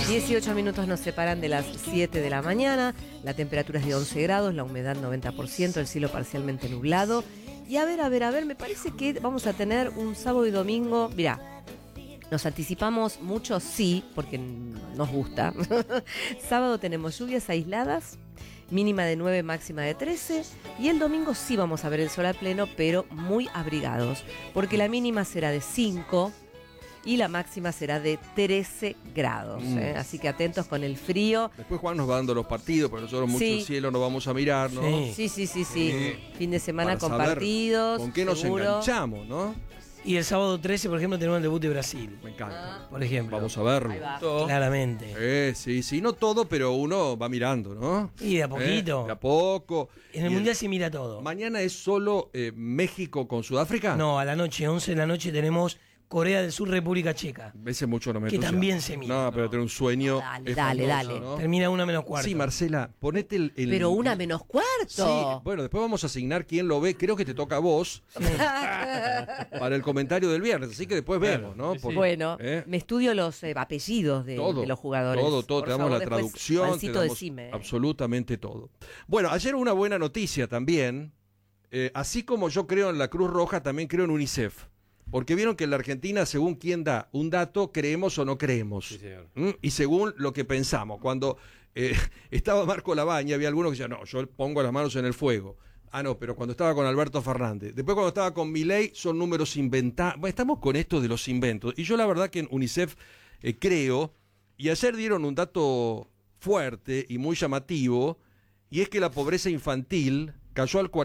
18 minutos nos separan de las 7 de la mañana, la temperatura es de 11 grados, la humedad 90%, el cielo parcialmente nublado. Y a ver, me parece que vamos a tener un sábado y domingo, mirá, nos anticipamos mucho, sí, porque nos gusta. Sábado tenemos lluvias aisladas, mínima de 9, máxima de 13, y el domingo sí vamos a ver el sol a pleno, pero muy abrigados, porque la mínima será de 5, y la máxima será de 13 grados. Así que atentos con el frío. Después Juan nos va dando los partidos, porque nosotros mucho el cielo nos vamos a mirar, ¿no? Sí. Fin de semana con partidos. ¿Con qué seguro nos enganchamos, no? Y el sábado 13, por ejemplo, tenemos el debut de Brasil. Me encanta. Por ejemplo. Vamos a verlo. Claramente. Sí, no todo, pero uno va mirando, ¿no? Y de a poquito. De a poco. En el Mundial se mira todo. ¿Mañana es solo México con Sudáfrica? No, a la noche, 11 de la noche, tenemos Corea del Sur, República Checa. Ese mucho no me que también se mira. No, pero tener un sueño. Dale. ¿No? Termina 1:15. Sí, Marcela, ponete el. Pero 1:15. Sí, bueno, después vamos a asignar quién lo ve. Creo que te toca a vos para el comentario del viernes. Así que después vemos, ¿no? Porque, bueno, me estudio los apellidos de los jugadores. Todo. Te damos la traducción. Te damos absolutamente todo. Bueno, ayer una buena noticia también. Así como yo creo en la Cruz Roja, también creo en UNICEF. Porque vieron que en la Argentina, según quien da un dato, creemos o no creemos. Sí, señor. Y según lo que pensamos. Cuando estaba Marco Labaña, había algunos que decían, no, yo pongo las manos en el fuego. Ah, no, pero cuando estaba con Alberto Fernández. Después cuando estaba con Milei, son números inventados. Bueno, estamos con esto de los inventos. Y yo la verdad que en UNICEF creo, y ayer dieron un dato fuerte y muy llamativo, y es que la pobreza infantil cayó al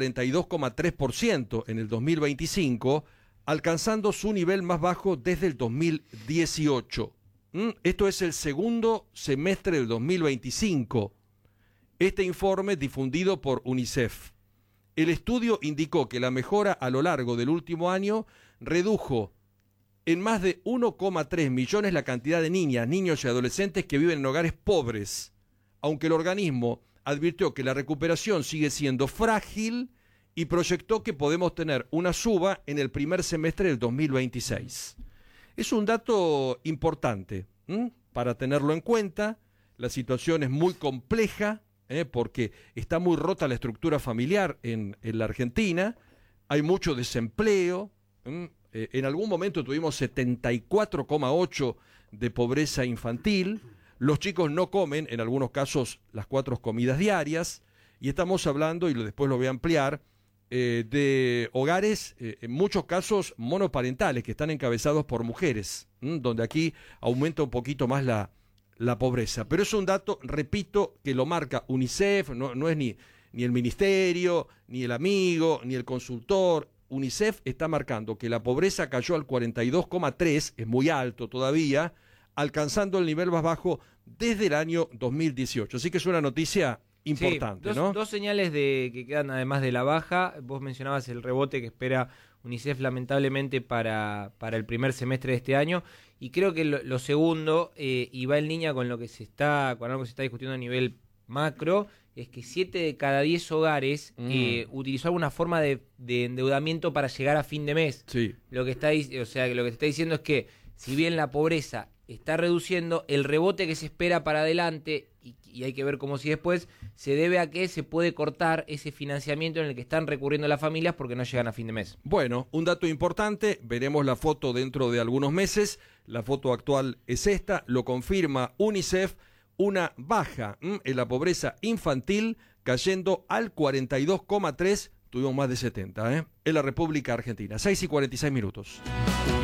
42,3% en el 2025, alcanzando su nivel más bajo desde el 2018. Esto es el segundo semestre del 2025. Este informe difundido por UNICEF. El estudio indicó que la mejora a lo largo del último año redujo en más de 1,3 millones la cantidad de niñas, niños y adolescentes que viven en hogares pobres, aunque el organismo advirtió que la recuperación sigue siendo frágil y proyectó que podemos tener una suba en el primer semestre del 2026. Es un dato importante para tenerlo en cuenta. La situación es muy compleja porque está muy rota la estructura familiar en la Argentina. Hay mucho desempleo. En algún momento tuvimos 74,8 de pobreza infantil. Los chicos no comen, en algunos casos, las 4 comidas diarias. Y estamos hablando, y después lo voy a ampliar, de hogares, en muchos casos monoparentales, que están encabezados por mujeres, donde aquí aumenta un poquito más la pobreza. Pero es un dato, repito, que lo marca UNICEF, no es ni el ministerio, ni el amigo, ni el consultor. UNICEF está marcando que la pobreza cayó al 42,3, es muy alto todavía, alcanzando el nivel más bajo desde el año 2018. Así que es una noticia importante, ¿no? Dos señales que quedan además de la baja. Vos mencionabas el rebote que espera UNICEF lamentablemente para el primer semestre de este año, y creo que lo segundo, y va en línea con algo que se está discutiendo a nivel macro, es que 7 de cada 10 hogares utilizó alguna forma de endeudamiento para llegar a fin de mes. Sí. Lo que te está diciendo es que si bien la pobreza está reduciendo, el rebote que se espera para adelante, y hay que ver cómo si después, se debe a que se puede cortar ese financiamiento en el que están recurriendo las familias porque no llegan a fin de mes. Bueno, un dato importante, veremos la foto dentro de algunos meses. La foto actual es esta, lo confirma UNICEF, una baja en la pobreza infantil cayendo al 42,3, tuvimos más de 70, en la República Argentina. 6:46 minutos.